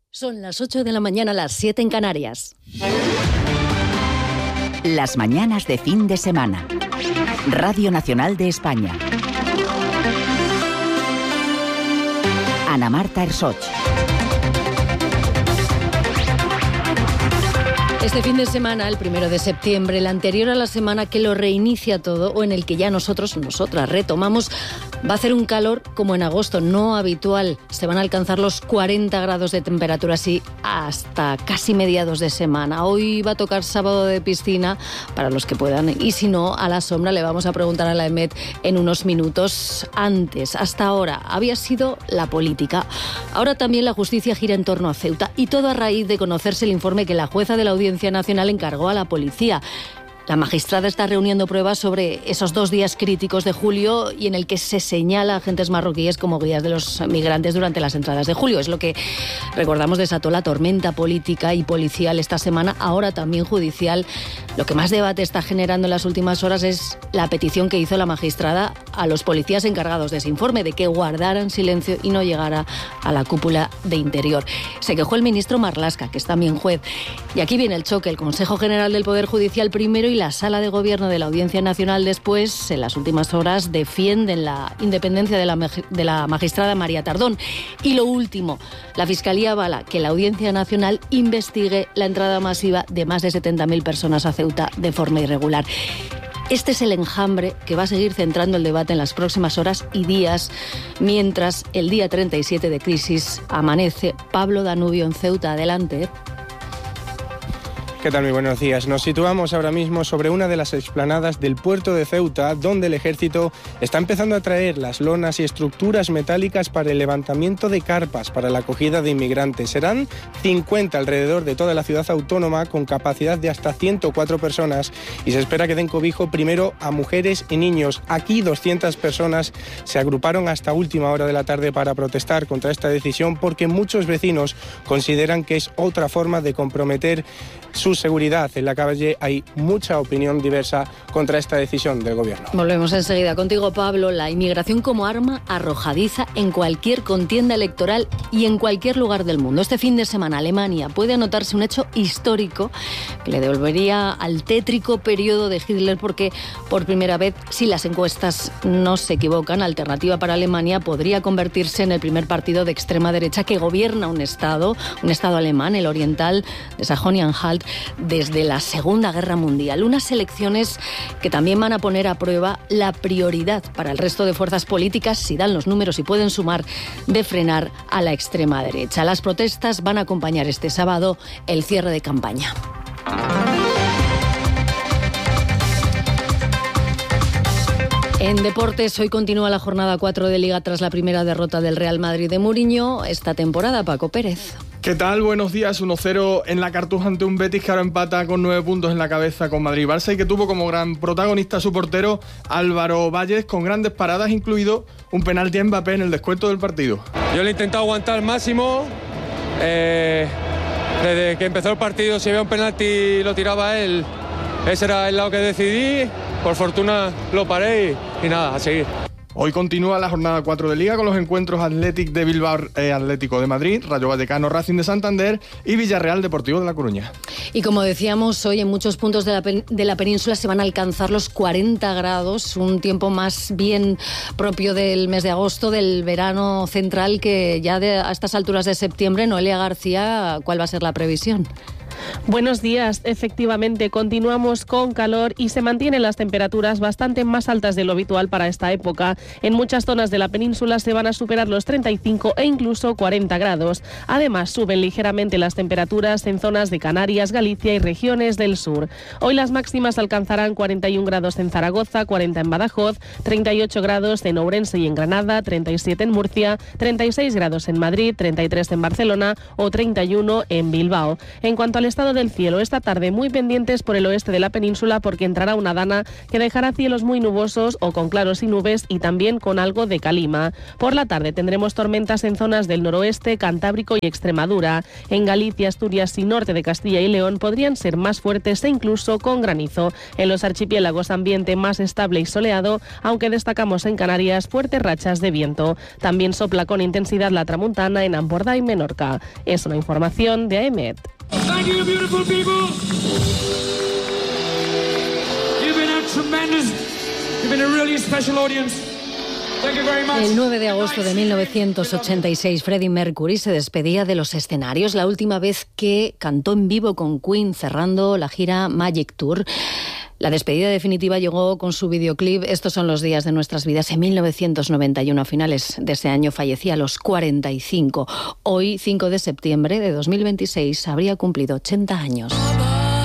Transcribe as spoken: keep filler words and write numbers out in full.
Son las ocho de la mañana, las siete en Canarias. Las mañanas de fin de semana. Radio Nacional de España. Ana Marta Ersoch. Este fin de semana, el primero de septiembre, el anterior a la semana que lo reinicia todo, o en el que ya nosotros, nosotras retomamos, va a hacer un calor como en agosto, no habitual. Se van a alcanzar los cuarenta grados de temperatura así hasta casi mediados de semana. Hoy va a tocar sábado de piscina para los que puedan, y si no, a la sombra. Le vamos a preguntar a la EMET en unos minutos. Antes, hasta ahora, había sido la política. Ahora también la justicia gira en torno a Ceuta, y todo a raíz de conocerse el informe que la jueza de la Audiencia Nacional encargó a la policía. La magistrada está reuniendo pruebas sobre esos dos días críticos de julio y en el que se señala a agentes marroquíes como guías de los migrantes durante las entradas de julio. Es lo que, recordamos, desató la tormenta política y policial esta semana, ahora también judicial. Lo que más debate está generando en las últimas horas es la petición que hizo la magistrada a los policías encargados de ese informe, de que guardaran silencio y no llegara a la cúpula de Interior. Se quejó el ministro Marlaska, que es también juez. Y aquí viene el choque. El Consejo General del Poder Judicial primero y la Sala de Gobierno de la Audiencia Nacional después, en las últimas horas, defienden la independencia de la, de la magistrada María Tardón. Y lo último, la Fiscalía avala que la Audiencia Nacional investigue la entrada masiva de más de setenta mil personas a Ceuta de forma irregular. Este es el enjambre que va a seguir centrando el debate en las próximas horas y días, mientras el día treinta y siete de crisis amanece. Pablo Danubio en Ceuta, adelante. ¿Qué tal? Muy buenos días. Nos situamos ahora mismo sobre una de las explanadas del puerto de Ceuta, donde el ejército está empezando a traer las lonas y estructuras metálicas para el levantamiento de carpas para la acogida de inmigrantes. Serán cincuenta alrededor de toda la ciudad autónoma, con capacidad de hasta ciento cuatro personas, y se espera que den cobijo primero a mujeres y niños. Aquí doscientas personas se agruparon hasta última hora de la tarde para protestar contra esta decisión, porque muchos vecinos consideran que es otra forma de comprometer su seguridad. En la calle hay mucha opinión diversa contra esta decisión del gobierno. Volvemos enseguida contigo, Pablo. La inmigración como arma arrojadiza en cualquier contienda electoral y en cualquier lugar del mundo. Este fin de semana, Alemania puede anotarse un hecho histórico que le devolvería al tétrico periodo de Hitler, porque por primera vez, si las encuestas no se equivocan, Alternativa para Alemania podría convertirse en el primer partido de extrema derecha que gobierna un estado, un estado alemán, el oriental de Sajonia-Anhalt, desde la Segunda Guerra Mundial. Unas elecciones que también van a poner a prueba la prioridad para el resto de fuerzas políticas, si dan los números y pueden sumar, de frenar a la extrema derecha. Las protestas van a acompañar este sábado el cierre de campaña. En deportes, hoy continúa la jornada cuatro de Liga tras la primera derrota del Real Madrid de Mourinho esta temporada. Paco Pérez. ¿Qué tal? Buenos días. uno cero en la Cartuja ante un Betis que ahora empata con nueve puntos en la cabeza con Madrid y Barça, y que tuvo como gran protagonista su portero Álvaro Valles, con grandes paradas, incluido un penalti a Mbappé en el descuento del partido. Yo le he intentado aguantar al máximo. Eh, desde que empezó el partido, si había un penalti lo tiraba él. Ese era el lado que decidí. Por fortuna lo paré y, y nada, a seguir. Hoy continúa la jornada cuatro de Liga con los encuentros Athletic de Bilbao, eh, Atlético de Madrid, Rayo Vallecano, Racing de Santander y Villarreal Deportivo de La Coruña. Y como decíamos, hoy en muchos puntos de la, de la península se van a alcanzar los cuarenta grados, un tiempo más bien propio del mes de agosto, del verano central, que ya de, a estas alturas de septiembre. Noelia García, ¿cuál va a ser la previsión? Buenos días. Efectivamente, continuamos con calor y se mantienen las temperaturas bastante más altas de lo habitual para esta época. En muchas zonas de la península se van a superar los treinta y cinco e incluso cuarenta grados. Además, suben ligeramente las temperaturas en zonas de Canarias, Galicia y regiones del sur. Hoy las máximas alcanzarán cuarenta y un grados en Zaragoza, cuarenta en Badajoz, treinta y ocho grados en Ourense y en Granada, treinta y siete en Murcia, treinta y seis grados en Madrid, treinta y tres en Barcelona o treinta y uno en Bilbao. En cuanto al estado del cielo, esta tarde muy pendientes por el oeste de la península porque entrará una dana que dejará cielos muy nubosos o con claros y nubes y también con algo de calima. Por la tarde tendremos tormentas en zonas del noroeste, Cantábrico y Extremadura. En Galicia, Asturias y norte de Castilla y León podrían ser más fuertes e incluso con granizo. En los archipiélagos ambiente más estable y soleado, aunque destacamos en Canarias fuertes rachas de viento. También sopla con intensidad la tramuntana en Ampordà y Menorca. Es una información de A E M E T. Thank you, beautiful people. You've been a tremendous, you've been a really special audience. Thank you very much. El nueve de agosto de mil novecientos ochenta y seis, Freddie Mercury se despedía de los escenarios, la última vez que cantó en vivo con Queen, cerrando la gira Magic Tour. La despedida definitiva llegó con su videoclip Estos son los días de nuestras vidas en mil novecientos noventa y uno. A finales de ese año fallecía a los cuarenta y cinco. Hoy, cinco de septiembre de dos mil veintiséis, habría cumplido ochenta años.